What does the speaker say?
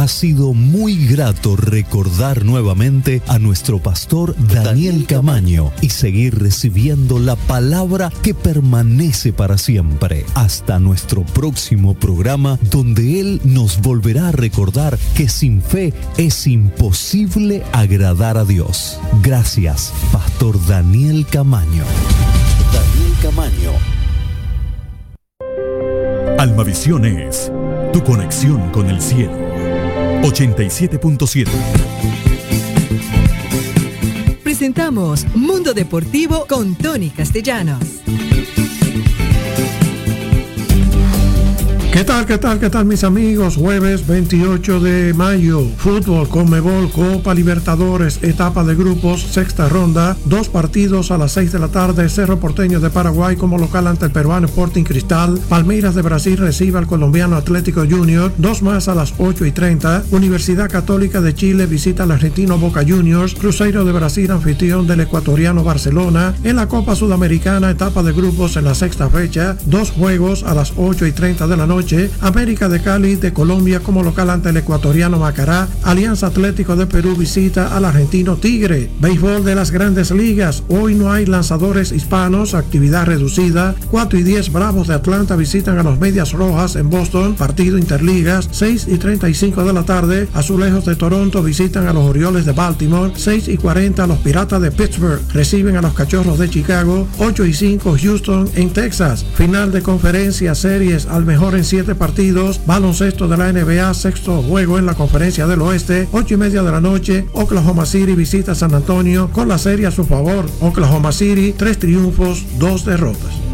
sido muy grato recordar nuevamente a nuestro pastor Daniel Camaño y seguir recibiendo la palabra que permanece para siempre. Hasta nuestro próximo programa, donde Él nos volverá a recordar que sin fe es imposible agradar a Dios. Gracias, Pastor Daniel Camaño. Daniel Camaño. Almavisión es tu conexión con el cielo. 87.7. Presentamos Mundo Deportivo con Tony Castellanos. ¿Qué tal mis amigos? Jueves 28 de mayo, fútbol, Conmebol, Copa Libertadores, etapa de grupos, sexta ronda, 2 partidos a las 6 de la tarde, Cerro Porteño de Paraguay como local ante el peruano Sporting Cristal, Palmeiras de Brasil recibe al colombiano Atlético Junior, 2 más a las 8:30, Universidad Católica de Chile visita al argentino Boca Juniors, Cruzeiro de Brasil anfitrión del ecuatoriano Barcelona, en la Copa Sudamericana, etapa de grupos en la sexta fecha, 2 juegos a las 8:30 de la noche, América de Cali de Colombia como local ante el ecuatoriano Macará, Alianza Atlético de Perú visita al argentino Tigre. Béisbol de las Grandes Ligas, hoy no hay lanzadores hispanos, actividad reducida, 4:10 Bravos de Atlanta visitan a los Medias Rojas en Boston, partido interligas, 6:35 de la tarde, Azulejos de Toronto visitan a los Orioles de Baltimore, 6:40 los Piratas de Pittsburgh reciben a los Cachorros de Chicago, 8:05 Houston en Texas, final de conferencia, series al mejor en 7 partidos, baloncesto de la NBA, sexto juego en la Conferencia del Oeste, 8:30 de la noche, Oklahoma City visita San Antonio con la serie a su favor, Oklahoma City, 3 triunfos, 2 derrotas.